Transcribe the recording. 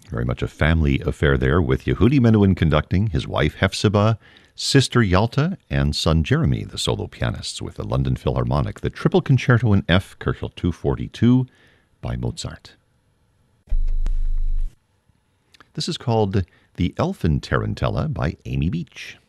Very much a family affair there, with Yehudi Menuhin conducting, his wife Hephzibah, sister Yalta, and son Jeremy, the solo pianists, with the London Philharmonic, the Triple Concerto in F, Köchel 242 by Mozart. This is called The Elfin Tarantella by Amy Beach.